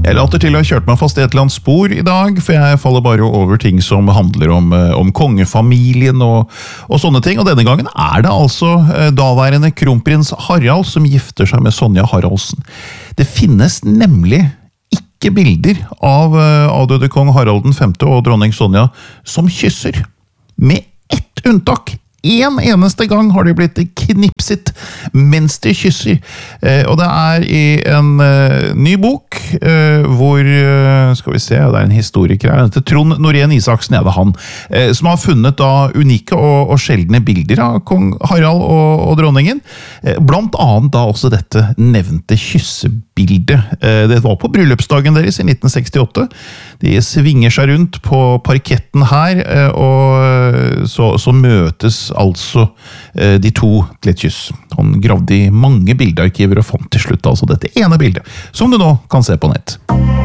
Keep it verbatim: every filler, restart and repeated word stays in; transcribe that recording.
Jeg later til å ha kjørt meg fast i et eller annet spor i dag, for jeg faller bare over ting som handler om, om kongefamilien og, og sånne ting. Og denne gangen er det altså daværende kronprins Harald som gifter seg med Sonja Haraldsen. Det finnes nemlig ikke bilder av avdøde kong Harald den femte og dronning Sonja som kysser. Med ett unntak. En eneste gang har de blitt knipset mens de kysser. Eh, og det er i en eh, ny bok, eh, hvor, eh, skal vi se, det er en historiker her, det er Trond Norén Isaksen, ja, det er han, eh, som har funnet da unike og, og sjeldne bilder av kong Harald og, og dronningen. Eh, blant annet da også dette nevnte kyssebildet. Eh, det var på bryllupsdagen deres i nitten sekstiåtte. De svinger seg rundt på parketten her, eh, og så, så møtes altså de to til et kyss. Han gravde i mange bildearkiver og fant til slutt altså dette ene bildet, som du nå kan se på nett.